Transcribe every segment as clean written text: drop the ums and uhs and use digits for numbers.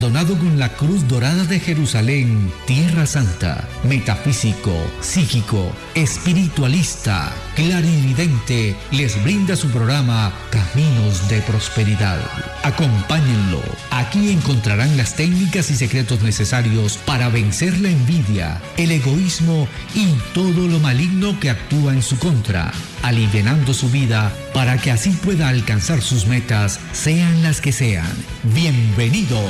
Donado con la Cruz Dorada de Jerusalén, Tierra Santa, metafísico, psíquico, espiritualista, clarividente, les brinda su programa Caminos de Prosperidad. Acompáñenlo. Aquí encontrarán las técnicas y secretos necesarios para vencer la envidia, el egoísmo y todo lo maligno que actúa en su contra, alivianando su vida para que así pueda alcanzar sus metas, sean las que sean. Bienvenidos.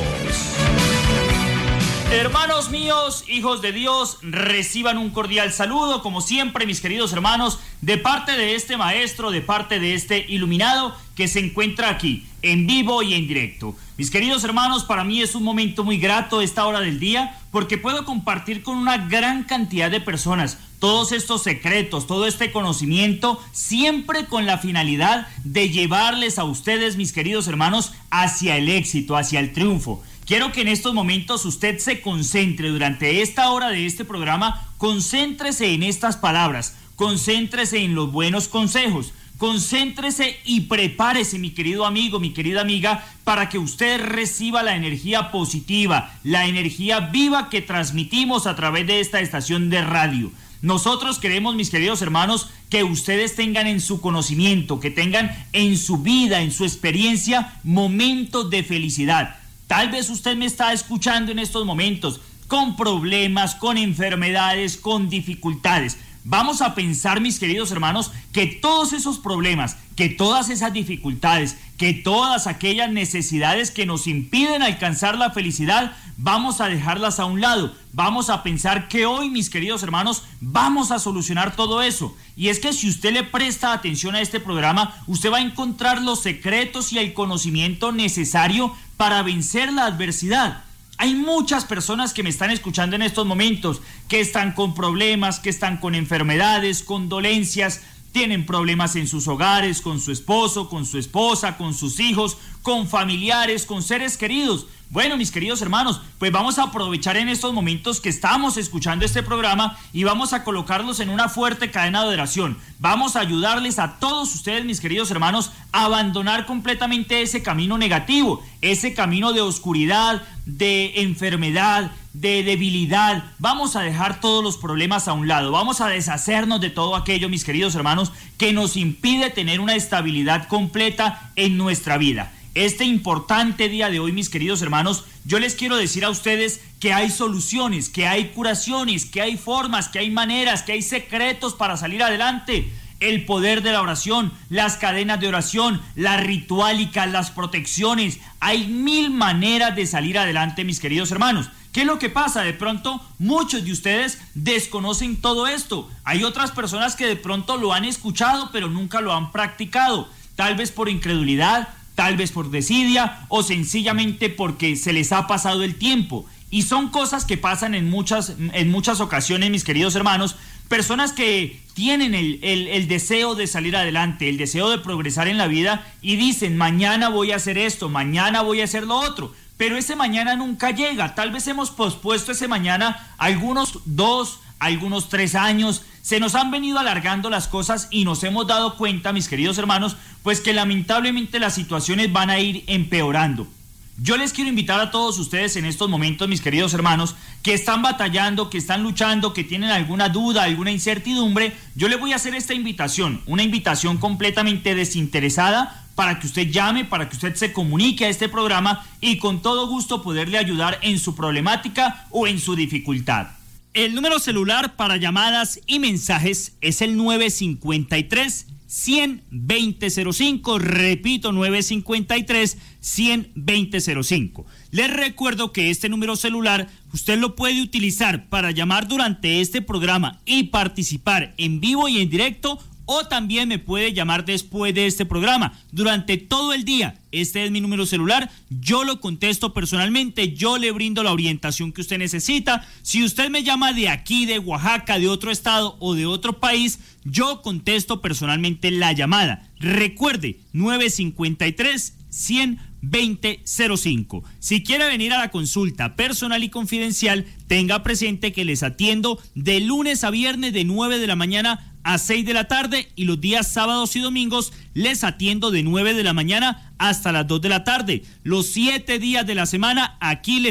Hermanos míos, hijos de Dios, reciban un cordial saludo, como siempre, mis queridos hermanos, de parte de este maestro, de parte de este iluminado que se encuentra aquí, en vivo y en directo. Mis queridos hermanos, para mí es un momento muy grato esta hora del día, porque puedo compartir con una gran cantidad de personas todos estos secretos, todo este conocimiento, siempre con la finalidad de llevarles a ustedes, mis queridos hermanos, hacia el éxito, hacia el triunfo. Quiero que en estos momentos usted se concentre durante esta hora de este programa, concéntrese en estas palabras, concéntrese en los buenos consejos, concéntrese y prepárese, mi querido amigo, mi querida amiga, para que usted reciba la energía positiva, la energía viva que transmitimos a través de esta estación de radio. Nosotros queremos, mis queridos hermanos, que ustedes tengan en su conocimiento, que tengan en su vida, en su experiencia, momentos de felicidad. Tal vez usted me está escuchando en estos momentos con problemas, con enfermedades, con dificultades. Vamos a pensar, mis queridos hermanos, que todos esos problemas, que todas esas dificultades, que todas aquellas necesidades que nos impiden alcanzar la felicidad, vamos a dejarlas a un lado. Vamos a pensar que hoy, mis queridos hermanos, vamos a solucionar todo eso. Y es que si usted le presta atención a este programa, usted va a encontrar los secretos y el conocimiento necesario para vencer la adversidad. Hay muchas personas que me están escuchando en estos momentos, que están con problemas, que están con enfermedades, con dolencias, tienen problemas en sus hogares, con su esposo, con su esposa, con sus hijos, con familiares, con seres queridos. Bueno, mis queridos hermanos, pues vamos a aprovechar en estos momentos que estamos escuchando este programa y vamos a colocarlos en una fuerte cadena de oración. Vamos a ayudarles a todos ustedes, mis queridos hermanos, a abandonar completamente ese camino negativo, ese camino de oscuridad, de enfermedad, de debilidad. Vamos a dejar todos los problemas a un lado, vamos a deshacernos de todo aquello, mis queridos hermanos, que nos impide tener una estabilidad completa en nuestra vida. Este importante día de hoy, mis queridos hermanos, yo les quiero decir a ustedes que hay soluciones, que hay curaciones, que hay formas, que hay maneras, que hay secretos para salir adelante. El poder de la oración, las cadenas de oración, la rituálica, las protecciones. Hay 1000 maneras de salir adelante, mis queridos hermanos. ¿Qué es lo que pasa? De pronto, muchos de ustedes desconocen todo esto. Hay otras personas que de pronto lo han escuchado, pero nunca lo han practicado. Tal vez por incredulidad, tal vez por desidia o sencillamente porque se les ha pasado el tiempo. Y son cosas que pasan en muchas ocasiones, mis queridos hermanos. Personas que tienen el deseo de salir adelante, el deseo de progresar en la vida y dicen, mañana voy a hacer esto, mañana voy a hacer lo otro. Pero ese mañana nunca llega. Tal vez hemos pospuesto ese mañana algunos 2, algunos 3 años. Se nos han venido alargando las cosas y nos hemos dado cuenta, mis queridos hermanos, pues que lamentablemente las situaciones van a ir empeorando. Yo les quiero invitar a todos ustedes en estos momentos, mis queridos hermanos, que están batallando, que están luchando, que tienen alguna duda, alguna incertidumbre. Yo les voy a hacer esta invitación, una invitación completamente desinteresada para que usted llame, para que usted se comunique a este programa y con todo gusto poderle ayudar en su problemática o en su dificultad. El número celular para llamadas y mensajes es el 953-100-2005, repito, 953-100-2005. Les recuerdo que este número celular usted lo puede utilizar para llamar durante este programa y participar en vivo y en directo, o también me puede llamar después de este programa, durante todo el día. Este es mi número celular, yo lo contesto personalmente, yo le brindo la orientación que usted necesita. Si usted me llama de aquí, de Oaxaca, de otro estado o de otro país, yo contesto personalmente la llamada. Recuerde, 953-100-2005. Si quiere venir a la consulta personal y confidencial, tenga presente que les atiendo de lunes a viernes de 9 de la mañana a 6 de la tarde y los días sábados y domingos les atiendo de 9 de la mañana hasta las 2 de la tarde. Los 7 días de la semana aquí les